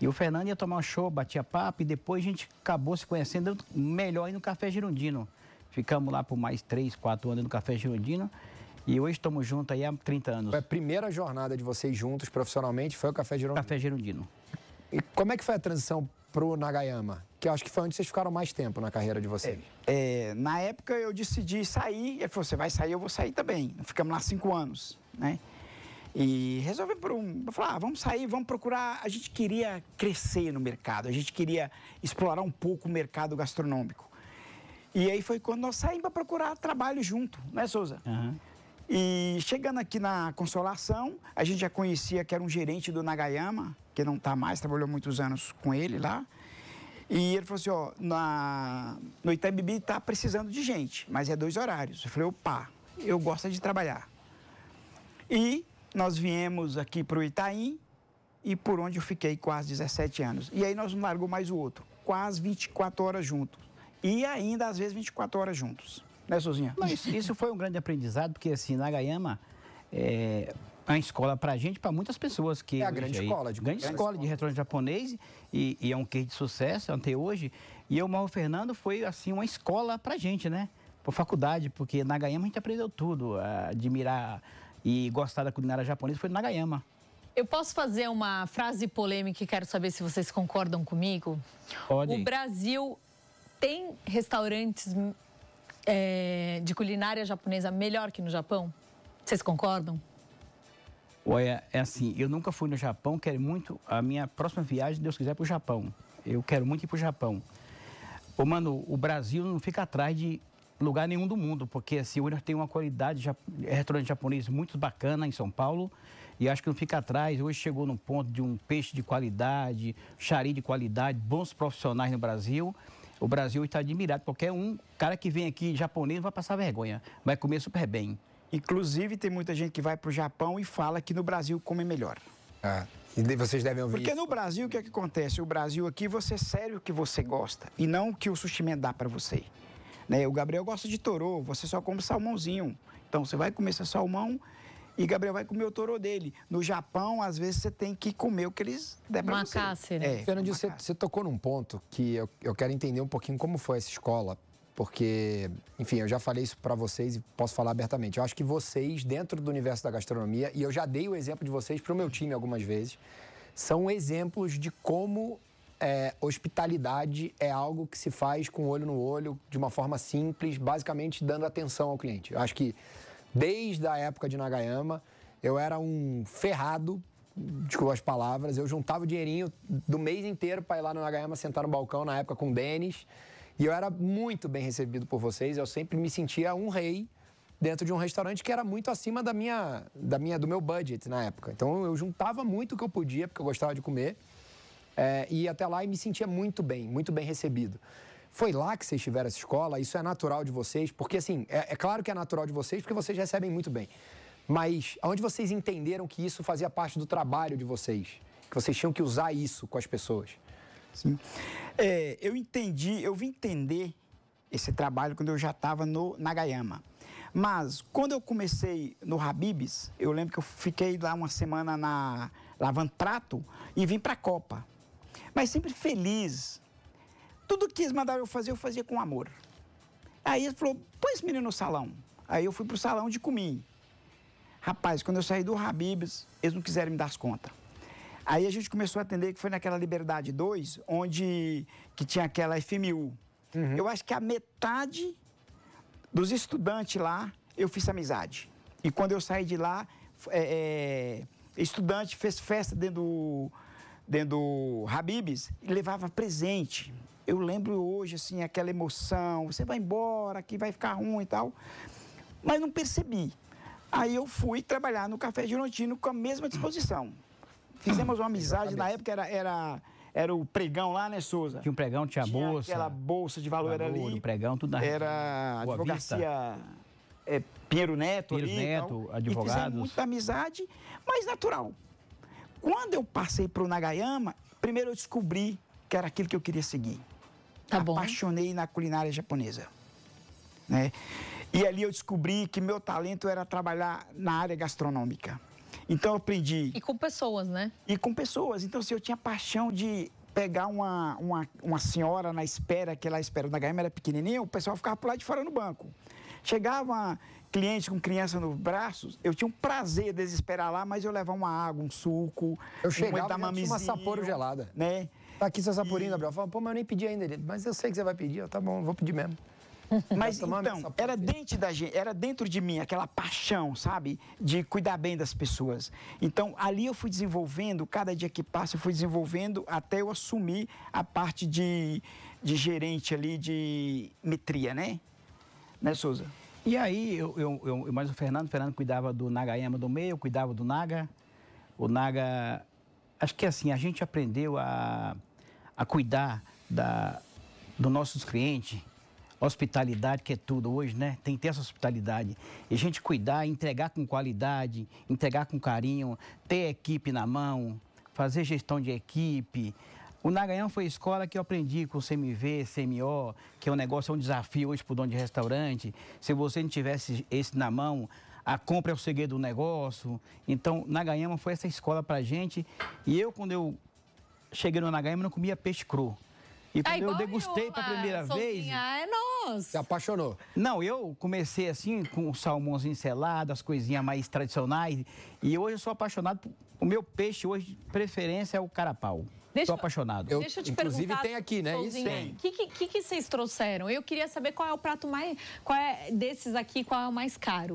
E o Fernando ia tomar um show, batia papo, e depois a gente acabou se conhecendo melhor aí no Café Girondino. Ficamos lá por mais 3, 4 anos no Café Girondino. E hoje estamos juntos aí há 30 anos. Foi a primeira jornada de vocês juntos profissionalmente, foi o Café Girondino? Café Girondino. E como é que foi a transição pro Nagayama? Que eu acho que foi onde vocês ficaram mais tempo na carreira de vocês. Na época eu decidi sair, ele falou, você vai sair, eu vou sair também. Ficamos lá 5 anos, né? E resolvi falar, vamos sair, vamos procurar. A gente queria crescer no mercado, a gente queria explorar um pouco o mercado gastronômico. E aí foi quando nós saímos para procurar trabalho junto, né, Souza? Uhum. E chegando aqui na Consolação, a gente já conhecia que era um gerente do Nagayama, que não está mais, trabalhou muitos anos com ele lá. E ele falou assim, ó, no Itaim Bibi está precisando de gente, mas é 2 horários. Eu falei, opa, eu gosto de trabalhar. E nós viemos aqui para o Itaim, e por onde eu fiquei quase 17 anos. E aí nós não largou mais o outro, quase 24 horas juntos. E ainda, às vezes, 24 horas juntos. Né, Souzinha? Mas isso foi um grande aprendizado, porque assim, Nagayama é uma escola pra gente, pra muitas pessoas. Que é a grande escola. Grande escola de restaurante japonês, e é um case de sucesso até hoje. E o Mauro Fernando foi, assim, uma escola pra gente, né? Por faculdade, porque Nagayama a gente aprendeu tudo, a admirar e gostar da culinária japonesa foi no Nagayama. Eu posso fazer uma frase polêmica e quero saber se vocês concordam comigo? Pode. O Brasil tem restaurantes de culinária japonesa melhor que no Japão? Vocês concordam? Olha, é assim, eu nunca fui no Japão, quero muito, a minha próxima viagem, se Deus quiser, é pro Japão. Eu quero muito ir pro Japão. Ô, mano, o Brasil não fica atrás de lugar nenhum do mundo, porque assim, hoje tem uma qualidade de restaurante japonês muito bacana em São Paulo, e acho que não fica atrás. Hoje chegou num ponto de um peixe de qualidade, chari de qualidade, bons profissionais no Brasil. O Brasil está admirado. Qualquer cara que vem aqui japonês vai passar vergonha, vai comer super bem. Inclusive, tem muita gente que vai para o Japão e fala que no Brasil come melhor. E vocês devem ouvir Porque isso. no Brasil, o que é que acontece? O Brasil aqui, você serve o que você gosta e não o que o sushi man dá para você. Né? O Gabriel gosta de torô, você só come salmãozinho. Então, você vai comer esse salmão e Gabriel vai comer o torô dele. No Japão, às vezes, você tem que comer o que eles der para você. Macace, né? Fernandinho, você tocou num ponto que eu quero entender um pouquinho como foi essa escola, porque, enfim, eu já falei isso para vocês e posso falar abertamente. Eu acho que vocês, dentro do universo da gastronomia, e eu já dei o exemplo de vocês para o meu time algumas vezes, são exemplos de como hospitalidade é algo que se faz com olho no olho, de uma forma simples, basicamente dando atenção ao cliente. Eu acho que desde a época de Nagayama, eu era um ferrado, desculpa as palavras, eu juntava o dinheirinho do mês inteiro para ir lá no Nagayama sentar no balcão, na época com o Denis, e eu era muito bem recebido por vocês, eu sempre me sentia um rei dentro de um restaurante que era muito acima do meu budget na época. Então eu juntava muito o que eu podia, porque eu gostava de comer, e ia até lá e me sentia muito bem recebido. Foi lá que vocês tiveram essa escola? Isso é natural de vocês? Porque, assim, é claro que é natural de vocês, porque vocês recebem muito bem. Mas aonde vocês entenderam que isso fazia parte do trabalho de vocês? Que vocês tinham que usar isso com as pessoas? Sim. Eu vim entender esse trabalho quando eu já estava no Nagayama. Mas, quando eu comecei no Habib's, eu lembro que eu fiquei lá uma semana lavando prato e vim para a Copa. Mas sempre feliz. Tudo que eles mandavam eu fazia com amor. Aí ele falou, põe esse menino no salão. Aí eu fui pro salão de comi. Rapaz, quando eu saí do Habib's, eles não quiseram me dar as contas. Aí a gente começou a atender, que foi naquela Liberdade 2, que tinha aquela FMU. Uhum. Eu acho que a metade dos estudantes lá, eu fiz amizade. E quando eu saí de lá, estudante fez festa dentro do Habib's e levava presente. Eu lembro hoje, assim, aquela emoção, você vai embora, aqui vai ficar ruim e tal. Mas não percebi. Aí eu fui trabalhar no Café Girondino com a mesma disposição. Fizemos uma amizade, na época era o pregão lá, né, Souza? Tinha um pregão, tinha bolsa. Aquela bolsa de valor era ali. O pregão, tudo na Era a advocacia Pinheiro Neto ali. Pinheiro Neto, advogados. E fizemos muita amizade, mas natural. Quando eu passei para o Nagayama, primeiro eu descobri que era aquilo que eu queria seguir. Tá bom. Apaixonei na culinária japonesa, né? E ali eu descobri que meu talento era trabalhar na área gastronômica. Então eu aprendi... E com pessoas, né? E com pessoas. Então, assim, eu tinha paixão de pegar uma senhora na espera, que lá a espera da Gama era pequenininha, o pessoal ficava por lá de fora no banco. Chegava cliente com criança nos braços, eu tinha um prazer de esperar lá, mas eu levava uma água, um suco, Eu chegava um e tinha uma Sapporo gelada. Né? Tá aqui seu Saporinho, Gabriel. Eu falo, pô, mas eu nem pedi ainda. Ele, mas eu sei que você vai pedir. Eu, tá bom, vou pedir mesmo. Mas tomar minha então, Sapporo, era filho. dentro da gente, era dentro de mim aquela paixão, sabe? De cuidar bem das pessoas. Então, ali eu fui desenvolvendo, cada dia que passa eu fui desenvolvendo até eu assumir a parte de gerente ali de metria, né? Né, Souza? E aí, mas o Fernando cuidava do Nagayama do meio, eu cuidava do Naga. O Naga, acho que assim, a gente aprendeu a cuidar dos nossos clientes. Hospitalidade, que é tudo hoje, né? Tem que ter essa hospitalidade. E a gente cuidar, entregar com qualidade, entregar com carinho, ter equipe na mão, fazer gestão de equipe. O Nagayama foi a escola que eu aprendi com o CMV, CMO, que é um negócio, é um desafio hoje para o dono de restaurante. Se você não tivesse esse na mão, a compra é o segredo do negócio. Então, Nagayama foi essa escola para a gente. E eu, quando eu cheguei no Nagayama, não comia peixe cru. E quando eu degustei para a primeira vez... É nós. Se apaixonou. Não, eu comecei assim com o salmãozinho selado, as coisinhas mais tradicionais. E hoje eu sou apaixonado. O meu peixe hoje, de preferência, é o carapau. Sou apaixonado. Deixa eu te Inclusive, perguntar, tem aqui, né? Isso Souzinha, o que vocês trouxeram? Eu queria saber qual é o prato mais... Qual é desses aqui, qual é o mais caro?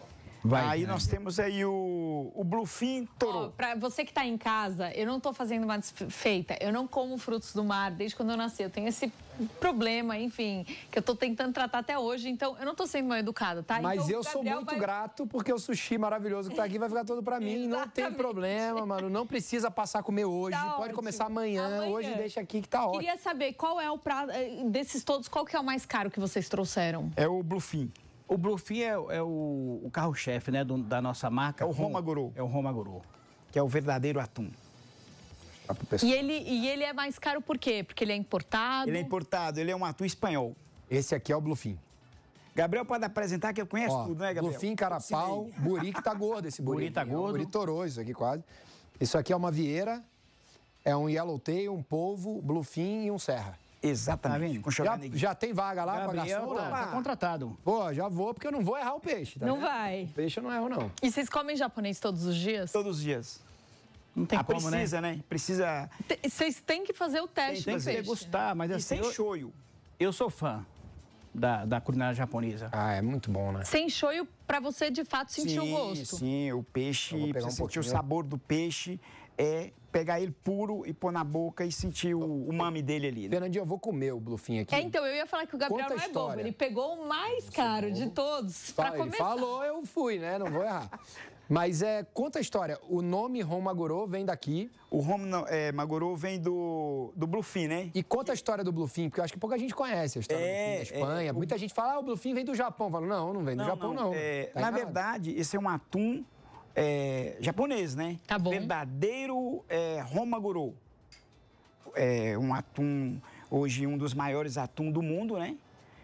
Aí nós temos aí o Bluefin Toro. Para você que está em casa, eu não estou fazendo uma desfeita. Eu não como frutos do mar desde quando eu nasci. Eu tenho esse problema, enfim, que eu estou tentando tratar até hoje. Então, eu não estou sendo mal educada, tá? Mas então, eu sou muito grato porque o sushi maravilhoso que tá aqui vai ficar todo pra mim. Não tem problema, mano. Não precisa passar a comer hoje. Tá Pode ótimo. começar amanhã. Hoje deixa aqui que tá ótimo. Queria saber qual é o prato desses todos, qual que é o mais caro que vocês trouxeram? É o Bluefin. O Bluefin é o carro-chefe, né, da nossa marca. É o Romaguru. É o Romaguru. Que é o verdadeiro atum. E ele é mais caro por quê? Porque ele é importado? Ele é importado, ele é um atum espanhol. Esse aqui é o Bluefin. Gabriel pode apresentar, que eu conheço tudo, né, Gabriel? Bluefin, carapau, buri que tá gordo esse buri. Buri tá gordo. Buri torou isso aqui quase. Isso aqui é uma vieira, é um yellowtail, um polvo, Bluefin e um serra. Exatamente. Tá Com Já tem vaga lá pra Gabriel garçom? tá contratado. Pô, já vou, porque eu não vou errar o peixe, tá Não vendo? vai. O peixe eu não erro, não. E vocês comem japonês todos os dias? Todos os dias. Não tem como, precisa, né? Precisa. Vocês têm que fazer o teste Tem do que peixe. degustar, mas E assim, sem shoyu. eu sou fã da culinária japonesa. Ah, é muito bom, né? Sem shoyu, pra você de fato sentir o gosto. Sim, o peixe, Eu vou pegar pra um sentir o pouquinho. sabor do peixe, é pegar ele puro e pôr na boca e sentir o umami dele ali. Né? Fernandinho, eu vou comer o Bluefin aqui. Então, eu ia falar que o Gabriel Conta a não é bobo. história. Ele pegou o mais caro de todos pra Ele começar. falou, eu fui, né? Não vou errar. Mas conta a história. O nome Romaguru vem daqui. O Romaguru vem do Bluefin, né? E conta a história do Bluefin, porque eu acho que pouca gente conhece a história do Bluefin da Espanha. Muita gente fala, o Bluefin vem do Japão. Eu falo, não vem do Japão, não. Tá na enganado. verdade, esse é um atum japonês, né? Tá bom. Verdadeiro Romaguru. É um atum, hoje, um dos maiores atum do mundo, né?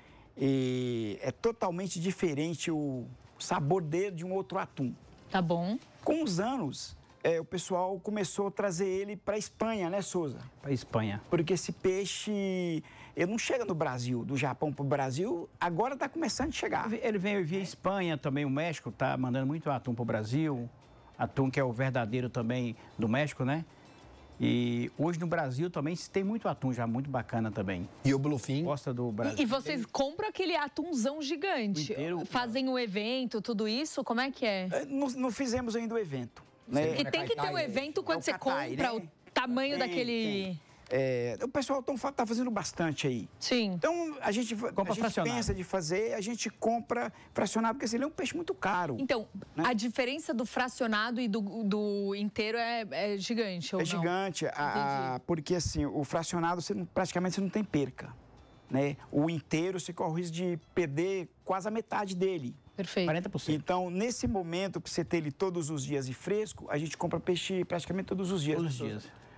E é totalmente diferente o sabor dele de um outro atum. Tá bom. Com os anos, o pessoal começou a trazer ele para a Espanha, né, Souza? Para Espanha. Porque esse peixe, ele não chega no Brasil, do Japão para o Brasil, agora está começando a chegar. Ele veio via Espanha também, o México tá mandando muito atum para o Brasil. Atum que é o verdadeiro também do México, né? E hoje no Brasil também se tem muito atum já, muito bacana também. E o Bluefin? Gosta do Brasil. E vocês compram aquele atumzão gigante? Inteiro. Fazem o evento, tudo isso? Como é que é? Não fizemos ainda o evento. Né? Porque tem que ter o evento quando você catai, compra né? o tamanho daquele... O pessoal tá fazendo bastante aí. Sim. Então, a gente fracionado. pensa de fazer, a gente compra fracionado, porque ele é um peixe muito caro. Então, né? a diferença do fracionado e do inteiro é gigante, ou É não? gigante, porque assim, o fracionado praticamente você não tem perca. Né? O inteiro você corre o risco de perder quase a metade dele. Perfeito. 40%. Então, nesse momento, para você ter ele todos os dias e fresco, a gente compra peixe praticamente todos os dias. Todos os dias.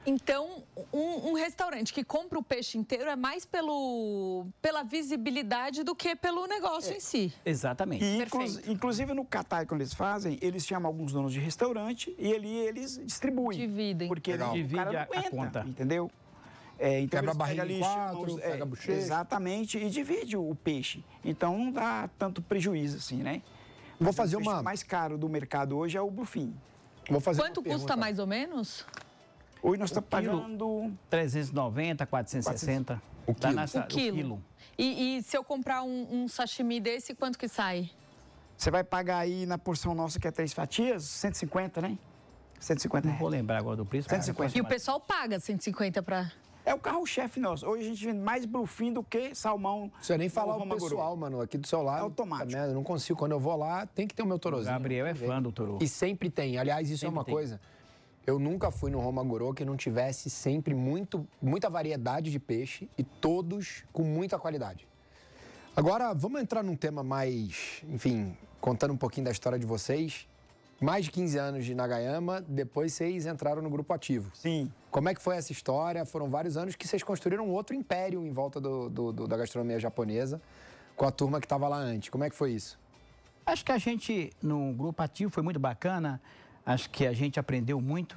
Então, um restaurante que compra o peixe inteiro é mais pela visibilidade do que pelo negócio em si. Exatamente. E, inclusive, no Catai, quando eles fazem, eles chamam alguns donos de restaurante e ali eles distribuem. Dividem. Porque o Divide cara não a aguenta, conta. entendeu? Então Quebra a eles barriga pegam em quatro, pega a bochecha. Exatamente, e divide o peixe. Então não dá tanto prejuízo assim, né? Vou fazer O peixe uma... mais caro do mercado hoje é o bluefin. Vou fazer Quanto uma pergunta. custa mais ou menos? Hoje nós estamos quilo- pagando... 390, 460. O Tá quilo. O quilo. E se eu comprar um sashimi desse, quanto que sai? Você vai pagar aí na porção nossa, que é 3 fatias, 150, né? 150 Não vou reais. lembrar agora do preço. 150. E o pessoal paga 150 para... É o carro-chefe nosso. Hoje a gente vende mais bluefin do que salmão. Não precisa nem falar o Romaguru. pessoal, mano, aqui do seu lado. É automático. Eu não consigo. Quando eu vou lá, tem que ter o meu O torozinho. Gabriel é fã do touro. E sempre tem. Aliás, isso é Sempre uma tem. coisa. Eu nunca fui no Romaguru que não tivesse sempre muita variedade de peixe e todos com muita qualidade. Agora, vamos entrar num tema mais, enfim, contando um pouquinho da história de vocês. Mais de 15 anos de Nagayama, depois vocês entraram no Grupo Ativo. Sim. Como é que foi essa história? Foram vários anos que vocês construíram outro império em volta da gastronomia japonesa com a turma que estava lá antes. Como é que foi isso? Acho que a gente, no Grupo Ativo, foi muito bacana. Acho que a gente aprendeu muito.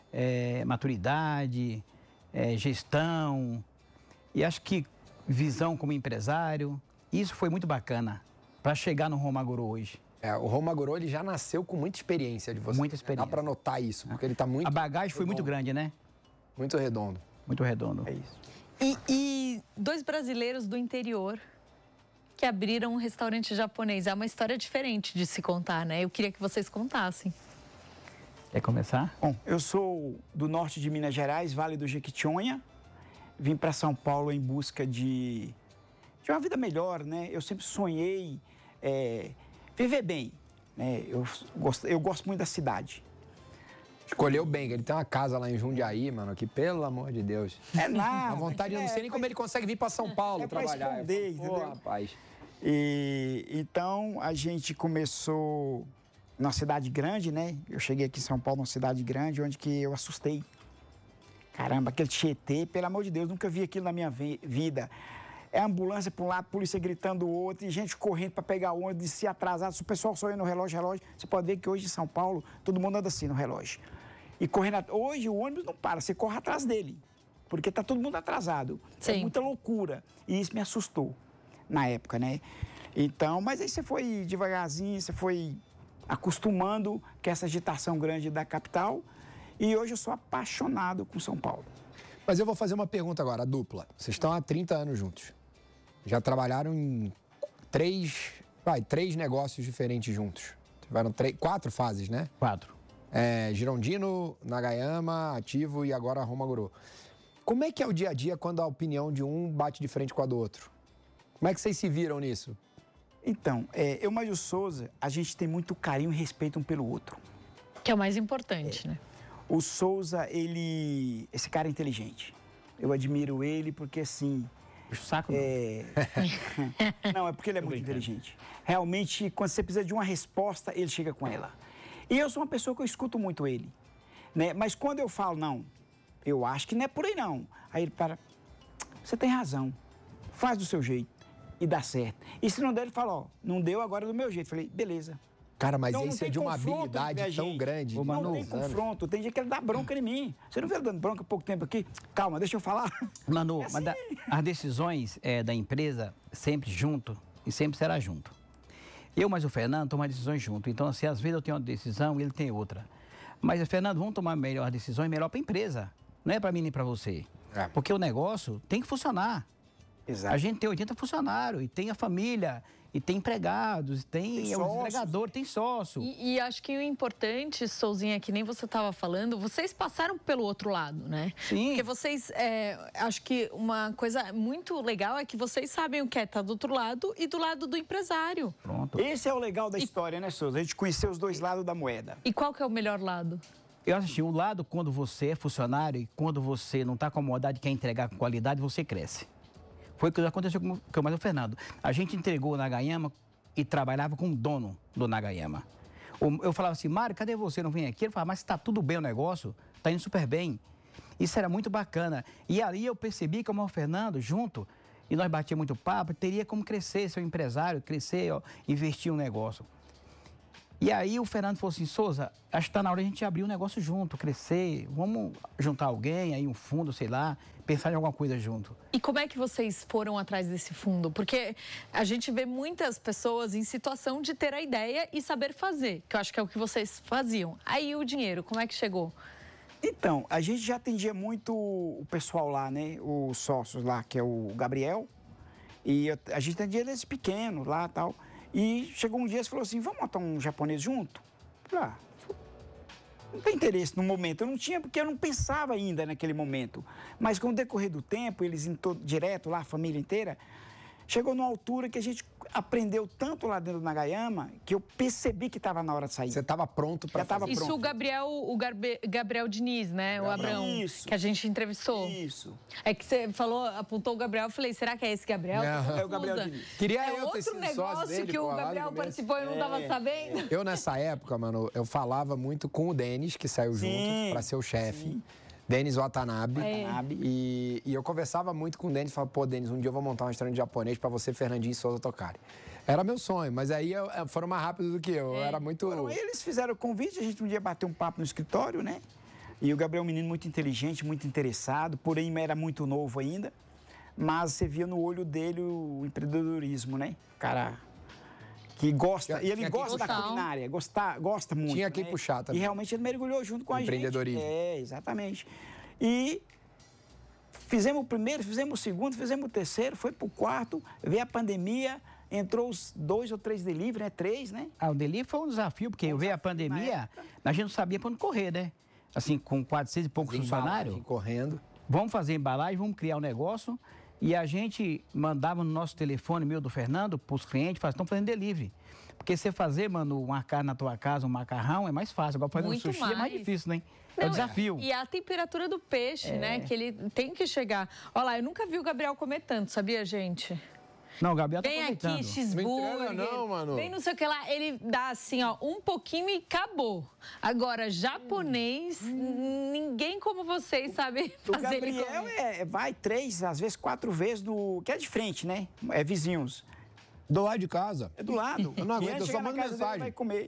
Maturidade, gestão. E acho que visão como empresário. Isso foi muito bacana para chegar no Romaguru hoje. O Romaguru, ele já nasceu com muita experiência de vocês. Muita experiência. Dá para notar isso, porque ele está muito... A bagagem foi muito grande, né? Muito redondo. Muito redondo. É isso. E dois brasileiros do interior que abriram um restaurante japonês. É uma história diferente de se contar, né? Eu queria que vocês contassem. Quer começar? Bom, eu sou do norte de Minas Gerais, Vale do Jequitinhonha. Vim para São Paulo em busca de uma vida melhor, né? Eu sempre sonhei viver bem, né? Eu gosto muito da cidade. Escolheu bem, ele tem uma casa lá em Jundiaí, mano, que pelo amor de Deus. É nada. A vontade, eu não sei nem como ele consegue vir para São Paulo pra trabalhar. esconder, Eu falo, pô, entendeu? rapaz. E então a gente começou numa cidade grande, né? Eu cheguei aqui em São Paulo, numa cidade grande, onde que eu assustei. Caramba, aquele Tietê, pelo amor de Deus, nunca vi aquilo na minha vida. É ambulância para um lado, polícia gritando do outro, e gente correndo para pegar o ônibus, se atrasar. Se o pessoal só ia no relógio, você pode ver que hoje em São Paulo, todo mundo anda assim no relógio. E correndo, hoje o ônibus não para, você corre atrás dele, porque tá todo mundo atrasado. Sim. É muita loucura. E isso me assustou na época, né? Então, mas aí você foi devagarzinho, você foi acostumando com essa agitação grande da capital. E hoje eu sou apaixonado com São Paulo. Mas eu vou fazer uma pergunta agora, a dupla. Vocês estão há 30 anos juntos. Já trabalharam em três negócios diferentes juntos. Tiveram 4 fases, né? 4. Girondino, Nagayama, Ativo e agora Romaguru. Como é que é o dia a dia quando a opinião de um bate de frente com a do outro? Como é que vocês se viram nisso? Então, eu mais o Souza, a gente tem muito carinho e respeito um pelo outro. Que é o mais importante, né? O Souza, esse cara é inteligente. Eu admiro ele porque, assim... O saco não. Não, é porque ele é muito inteligente. Realmente, quando você precisa de uma resposta, ele chega com ela. E eu sou uma pessoa que eu escuto muito ele, né? Mas quando eu falo, não, eu acho que não é por aí, não. Aí ele para, você tem razão, faz do seu jeito e dá certo. E se não der, ele fala, ó, não deu, agora é do meu jeito. Falei, beleza. Cara, mas Então, não isso tem é de uma confronto, habilidade minha tão gente. grande. Ô, Manu, Não tem confronto, tem dia que ele dá bronca em mim. Você não viu ele dando bronca há pouco tempo aqui? Calma, deixa eu falar. Manu, mas as decisões da empresa sempre junto e sempre será junto. Eu mais o Fernando tomamos decisões junto. Então, assim, às vezes eu tenho uma decisão e ele tem outra. Mas, Fernando, vamos tomar melhor decisões, melhor para a empresa. Não é para mim nem para você. Porque o negócio tem que funcionar. Exato. A gente tem 80 funcionários e tem a família, e tem empregados, tem os sócios. entregadores, tem sócio. E acho que o importante, Souzinha, que nem você estava falando, vocês passaram pelo outro lado, né? Sim. Porque vocês, acho que uma coisa muito legal é que vocês sabem o que é estar do outro lado e do lado do empresário. Pronto. Esse é o legal da história, né, Souza? A gente conhecer os dois lados da moeda. E qual que é o melhor lado? Eu acho assim, o lado quando você é funcionário e quando você não está acomodado e quer entregar com qualidade, você cresce. Foi o que aconteceu com o Fernando. A gente entregou o Nagayama e trabalhava com o dono do Nagayama. Eu falava assim, Mário, cadê você? Não vem aqui? Ele falava, mas está tudo bem o negócio, está indo super bem. Isso era muito bacana. E ali eu percebi que o Fernando, junto, e nós batíamos muito papo, teria como crescer, ser um empresário, crescer, ó, investir um negócio. E aí o Fernando falou assim, Souza, acho que está na hora de a gente abrir um negócio junto, crescer, vamos juntar alguém, aí um fundo, sei lá, pensar em alguma coisa junto. E como é que vocês foram atrás desse fundo? Porque a gente vê muitas pessoas em situação de ter a ideia e saber fazer, que eu acho que é o que vocês faziam. Aí o dinheiro, como é que chegou? Então, a gente já atendia muito o pessoal lá, né? Os sócios lá, que é o Gabriel. E a gente atendia desde pequeno lá e tal. E chegou um dia e falou assim, vamos montar um japonês junto? Falei, não tem interesse no momento. Eu não tinha, porque eu não pensava ainda naquele momento. Mas com o decorrer do tempo, eles indo direto lá, a família inteira, chegou numa altura que a gente aprendeu tanto lá dentro do Nagayama que eu percebi que estava na hora de sair. Você estava pronto para fazer. Isso pronto. o Gabriel Diniz, né? O Abrão, Isso. que a gente entrevistou. Isso. É que você falou, apontou o Gabriel, eu falei, será que é esse Gabriel? Não. É o Gabriel Diniz. Queria É eu ter outro sido sócio negócio dele, que o pô, lá no Gabriel começo. participou e não estava sabendo. Eu, nessa época, mano, eu falava muito com o Denis, que saiu junto para ser o chefe. Denis Watanabe. E eu conversava muito com o Denis, falava, pô, Denis, um dia eu vou montar um restaurante japonês para você, Fernandinho e Souza tocarem. Era meu sonho, mas aí foram mais rápidos do que eu. Eu era muito... Então, eles fizeram o convite, a gente um dia bateu um papo no escritório, né? E o Gabriel é um menino muito inteligente, muito interessado, porém era muito novo ainda. Mas você via no olho dele o empreendedorismo, né? Cara que gosta, e ele gosta da culinária, gosta muito. Tinha quem puxar também. E realmente ele mergulhou junto com a gente. Empreendedorismo. É, exatamente. E fizemos o primeiro, fizemos o segundo, fizemos o terceiro, foi pro quarto, veio a pandemia, entrou os 2 ou 3 delivery, né? 3, né? O delivery foi um desafio, porque veio a pandemia, a gente não sabia para onde correr, né? Assim, com 400 e poucos funcionários. Correndo. Vamos fazer embalagem, vamos criar um negócio. E a gente mandava no nosso telefone, meu do Fernando, para os clientes, estão fazendo delivery. Porque você fazer, mano, uma carne na tua casa, um macarrão, é mais fácil. Agora fazer um sushi é mais difícil, né? É um desafio. E a temperatura do peixe, né? Que ele tem que chegar. Olha lá, eu nunca vi o Gabriel comer tanto, sabia, gente? Não, o Gabriel tá vem aproveitando. aqui, cheeseburger, não, mano. vem não sei o que lá, ele dá assim, ó, um pouquinho e acabou. Agora, japonês, ninguém como vocês sabe fazer ele O Gabriel comer. vai 3, às vezes 4 vezes que é de frente, né? É vizinhos. Do lado de casa. É do lado. Eu não aguento, eu só mando mando mensagem. Vai comer.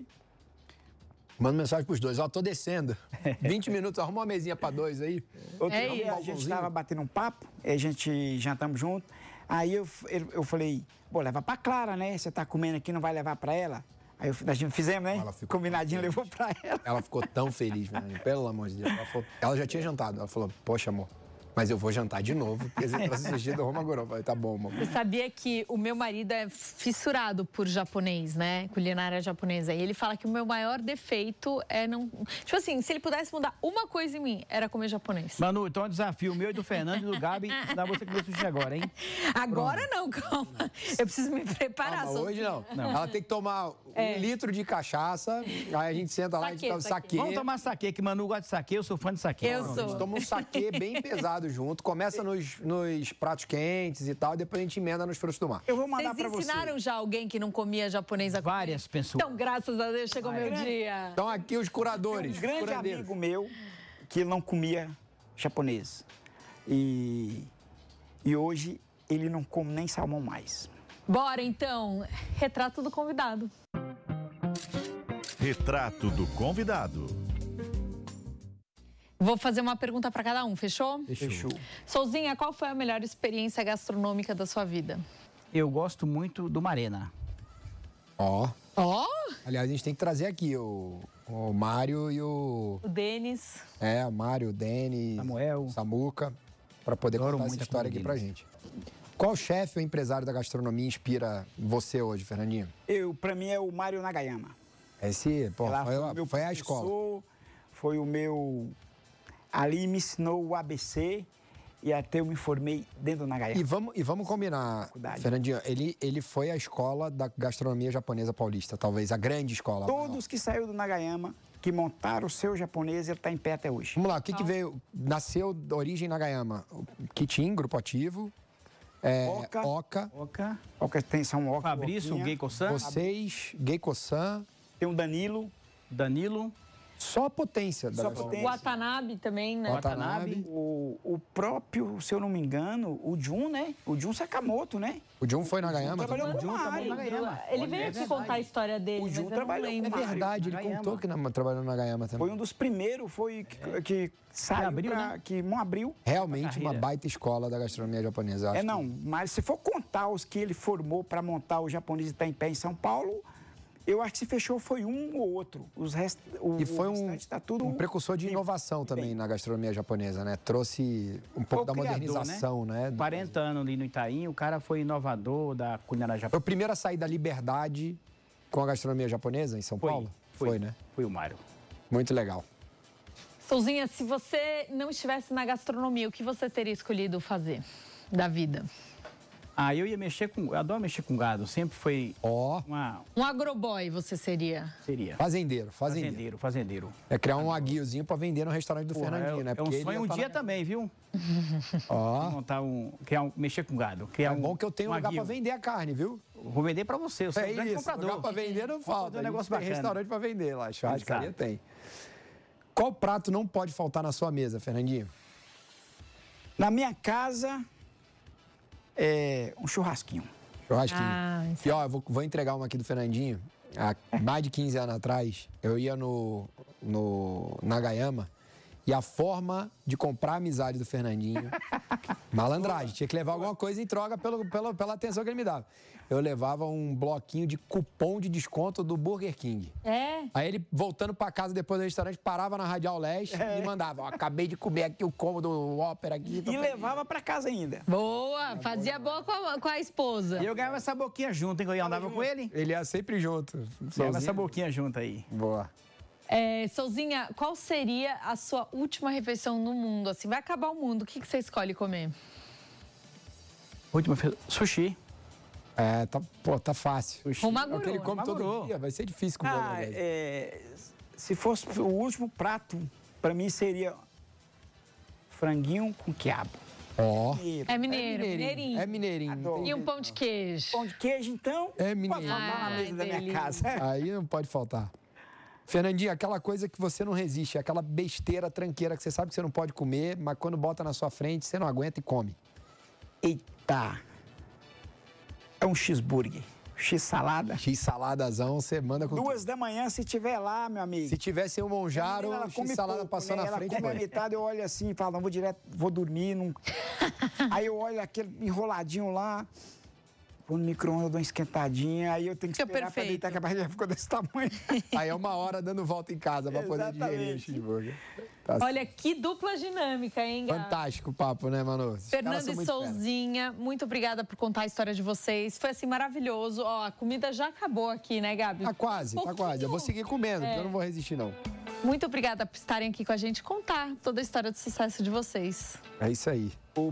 Mando mensagem pros dois, ó, tô descendo. 20 minutos, arruma uma mesinha pra 2 aí. Outro É dia isso. a gente estava batendo um papo, a gente jantamos junto. Aí eu falei, pô, leva pra Clara, né? Você tá comendo aqui, não vai levar pra ela? Aí a gente fizemos, né? Combinadinho, levou pra ela. Ela ficou tão feliz, velho. Pelo amor de Deus. Ela já tinha jantado. Ela falou, poxa, amor, mas eu vou jantar de novo, porque você trouxe sushi do Roma Gorô. Eu falei, tá bom, amor. Você sabia que o meu marido é fissurado por japonês, né? Culinária japonesa. E ele fala que o meu maior defeito é não... Tipo assim, se ele pudesse mudar uma coisa em mim, era comer japonês. Manu, então é um desafio meu e do Fernando e do Gabi ensinar você a comer sushi agora, hein? Agora não, calma. Eu preciso me preparar. Calma, hoje não. Ela tem que tomar 1 litro de cachaça, aí a gente senta lá e a gente toma saquê. Vamos tomar saquê, que Manu gosta de saquê, eu sou fã de saquê. Eu A sou. gente toma um saquê bem pesado junto, começa nos pratos quentes e tal, e depois a gente emenda nos frutos do mar. Eu vou mandar Vocês pra você. ensinaram já alguém que não comia japonês a comer? Várias pessoas. Então, graças a Deus, chegou meu dia. Então aqui os curadores. Um grande curandeiros. amigo meu que não comia japonês. E hoje ele não come nem salmão mais. Bora, então. Retrato do convidado. Retrato do convidado. Vou fazer uma pergunta para cada um, fechou? Fechou. Souzinha, qual foi a melhor experiência gastronômica da sua vida? Eu gosto muito do Marena. Ó. Ó! Aliás, a gente tem que trazer aqui o Mário e o... O Denis. o Mário, o Denis, Samuel. o Samuca, para poder Adoro contar muito essa a história comida aqui pra deles. gente. Qual chefe ou empresário da gastronomia inspira você hoje, Fernandinho? Pra mim é o Mário Nagayama. Esse, pô, Ela foi a escola. professor, foi o meu... Ali me ensinou o ABC e até eu me formei dentro do Nagayama. E vamos combinar, Faculdade. Fernandinho, ele foi a escola da gastronomia japonesa paulista, talvez, a grande escola. Todos que saíram do Nagayama, que montaram o seu japonês, ele está em pé até hoje. Vamos lá, o que veio? Nasceu da origem Nagayama? Kitin, Grupo Ativo, Oka, Oka tem São Oka. Fabrício, Oquinha. Geiko-san, vocês, Geiko-san, Tem o Danilo. Danilo, Só a potência da Só gastronomia. potência. Watanabe também, né? Watanabe. O próprio, se eu não me engano, o Jun, né? O Jun Sakamoto, né? O Jun foi na Gayama trabalhou também? com o Mário. na Gayama. Ele veio aqui contar a história dele, O mas Ju eu não trabalhou com É lembro. verdade, ele Gayama. contou que trabalhou na Gayama também. Foi um dos primeiros, que saiu abriu, pra, né? que abriu. Realmente uma carreira. baita escola da gastronomia japonesa. eu acho Não, mas se for contar os que ele formou para montar o Japonês de Taipei em São Paulo, eu acho que se fechou foi um ou outro. E foi o restante tá tudo um precursor de inovação também na gastronomia japonesa, né? Trouxe um pouco da criador, modernização, né? 40 anos ali no Itaim, o cara foi inovador da culinária Foi japonesa. o primeiro a sair da liberdade com a gastronomia japonesa em São Paulo? Foi, né? Foi o Mário. Muito legal. Souzinha, se você não estivesse na gastronomia, o que você teria escolhido fazer da vida? Eu ia mexer com... Eu adoro mexer com gado. Sempre foi Ó, Um agroboy você seria? Seria. fazendeiro. Fazendeiro. É criar um aguiozinho pra vender no restaurante do Fernandinho, né? É um Porque ele sonho ia um tá dia na- também, viu? Ó, Mexer com gado. é bom que eu tenho um lugar pra aguil. vender a carne, viu? Vou vender pra você, eu sou É um grande isso, comprador. lugar pra vender não falta. fazer um A gente negócio tem bacana. restaurante pra vender lá, churrascaria Exato. tem. Qual prato não pode faltar na sua mesa, Fernandinho? Na minha casa, um churrasquinho. Churrasquinho. isso E ó, eu vou entregar uma aqui do Fernandinho. Há mais de 15 anos atrás, eu ia na Gayama e a forma de comprar a amizade do Fernandinho, malandragem, tinha que levar alguma coisa em troca pela atenção que ele me dava. Eu levava um bloquinho de cupom de desconto do Burger King. É? Aí ele, voltando pra casa depois do restaurante, parava na Radial Leste e mandava, ó, acabei de comer aqui o combo do Ópera aqui. tô E feliz." levava para casa ainda. Boa, fazia boa com a esposa. E eu ganhava essa boquinha junto, hein? Que eu andava com ele. Ele ia sempre junto. Ganhava Sozinho. essa boquinha junto aí. Boa. Souzinha, qual seria a sua última refeição no mundo? Assim, vai acabar o mundo, o que você escolhe comer? Última vez, sushi. Tá fácil. Sushi. Romaguru. É o que ele come todo Romaguru. dia, vai ser difícil comer. Se fosse o último prato, para mim seria franguinho com quiabo. Ó. É mineiro, mineirinho. É mineirinho. Adoro. E um pão de queijo. Pão de queijo, então, É pode mineiro. faltar na Ai, mesa da minha delícia. casa. Aí não pode faltar. Fernandinho, aquela coisa que você não resiste, aquela besteira tranqueira que você sabe que você não pode comer, mas quando bota na sua frente, você não aguenta e come. Eita! É um cheeseburger. X-salada. X-saladazão, você manda com 2 da manhã, se tiver lá, meu amigo. Se tivesse um monjaro, Ela come X-salada pouco, passou né? na frente. Ela come a foi. metade, eu olho assim e falo, não, vou direto, vou dormir. Não... Aí eu olho aquele enroladinho lá, vou no micro-ondas, dou uma esquentadinha, aí eu tenho que Fica esperar pra perfeito. deitar, que a barriga ficou desse tamanho. Aí é 1 hora dando volta em casa pra poder digerir o Exatamente. cheeseburger. Tá Olha, que dupla dinâmica, hein, Gabi? fantástico o papo, né, Manu? Esses caras Fernando são e muito fera. Souzinha, muito obrigada por contar a história de vocês. Foi, assim, maravilhoso. Ó, a comida já acabou aqui, né, Gabi? Tá quase, tá Pouquinho. quase. Eu vou seguir comendo, porque eu não vou resistir, não. Muito obrigada por estarem aqui com a gente e contar toda a história de sucesso de vocês. É isso aí.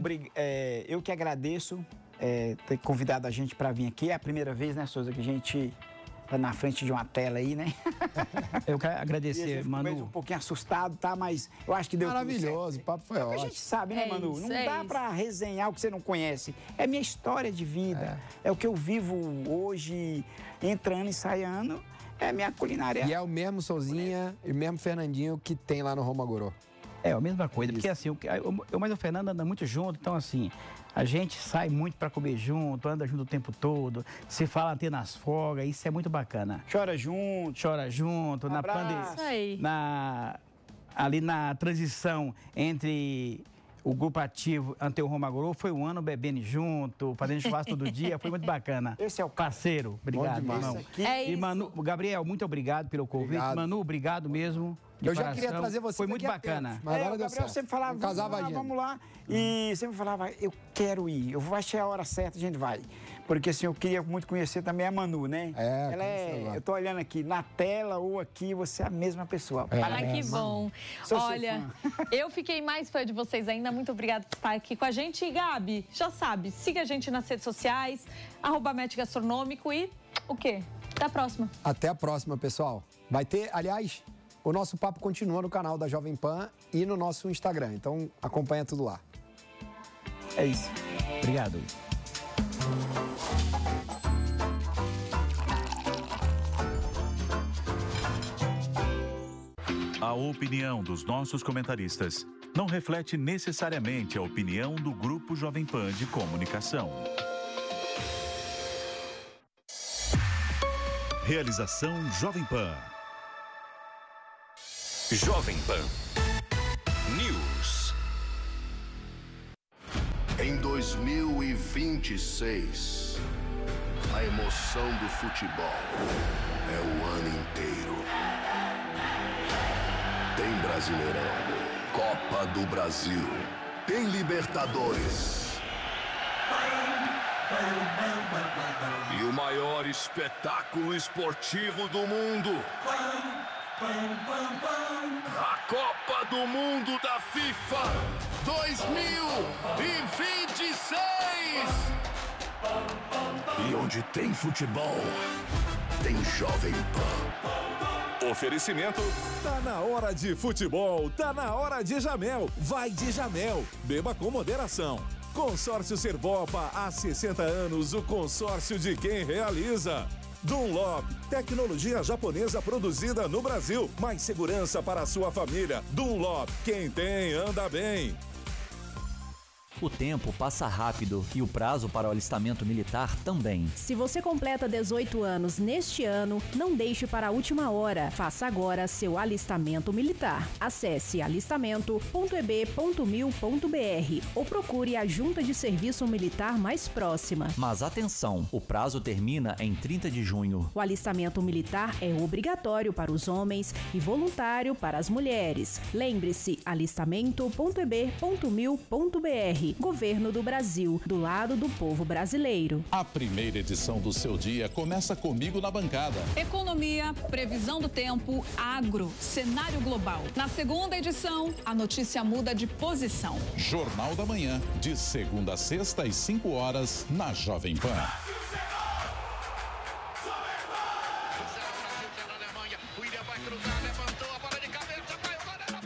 Eu que agradeço ter convidado a gente para vir aqui. É a primeira vez, né, Souza, que a gente tá na frente de uma tela aí, né? Eu quero E a agradecer, gente ficou mesmo um Manu. pouquinho assustado, tá? Mas eu acho que deu tudo Maravilhoso, o certo. papo foi É o que a ótimo. gente sabe, né, É Manu? isso, Não é dá isso. pra resenhar o que você não conhece. É minha história de vida. É o que eu vivo hoje, entrando e saindo. É minha culinária. E é o mesmo Souzinha e o mesmo Fernandinho que tem lá no Romagorô. É a mesma coisa, porque assim, mas o Fernando anda muito junto, então assim, a gente sai muito pra comer junto, anda junto o tempo todo, se fala até nas folgas, isso é muito bacana. Chora junto. Chora junto, na Abraço. pandemia. Isso aí. Ali na transição entre o grupo ativo ante o Romagorô, foi um ano bebendo junto, fazendo churrasco todo dia, foi muito bacana. Esse é o parceiro. Obrigado, demais. irmão. Esse aqui- É E isso. Manu, Gabriel, muito obrigado pelo convite. Obrigado. Manu, obrigado mesmo. de Eu já coração. queria trazer você Foi muito daqui a bacana. tempo, mas agora o deu Gabriel certo. sempre falava, Casava a agenda. vamos lá. E sempre falava, eu quero ir. Vai chegar a hora certa, a gente vai. Porque assim, eu queria muito conhecer também a Manu, né? É, Ela conheço ela. eu tô olhando aqui, na tela ou aqui, você é a mesma pessoa. É. Ah, que bom. Sou seu Olha, eu fiquei mais fã de vocês ainda. Muito obrigada por estar aqui com a gente. E, Gabi, já sabe, siga a gente nas redes sociais, @Match Gastronômico e o quê? Até a próxima. Até a próxima, pessoal. Vai ter, aliás, o nosso papo continua no canal da Jovem Pan e no nosso Instagram. Então, acompanha tudo lá. É isso. Obrigado. A opinião dos nossos comentaristas não reflete necessariamente a opinião do Grupo Jovem Pan de Comunicação. Realização Jovem Pan. Jovem Pan News. Em 2026, a emoção do futebol é o ano inteiro. Tem Brasileirão, Copa do Brasil, tem Libertadores. E o maior espetáculo esportivo do mundo. A Copa do Mundo da FIFA 2026. E onde tem futebol, tem Jovem Pan. Oferecimento. Tá na hora de futebol, tá na hora de Jamel. Vai de Jamel. Beba com moderação. Consórcio Servopa, há 60 anos, o consórcio de quem realiza. Dunlop, tecnologia japonesa produzida no Brasil. Mais segurança para a sua família. Dunlop, quem tem, anda bem. O tempo passa rápido e o prazo para o alistamento militar também. Se você completa 18 anos neste ano, não deixe para a última hora. Faça agora seu alistamento militar. Acesse alistamento.eb.mil.br ou procure a junta de serviço militar mais próxima. Mas atenção, o prazo termina em 30 de junho. O alistamento militar é obrigatório para os homens e voluntário para as mulheres. Lembre-se, alistamento.eb.mil.br. Governo do Brasil, do lado do povo brasileiro. A primeira edição do seu dia começa comigo na bancada. Economia, previsão do tempo, agro, cenário global. Na segunda edição, a notícia muda de posição. Jornal da Manhã, de segunda a sexta às 5 horas, na Jovem Pan.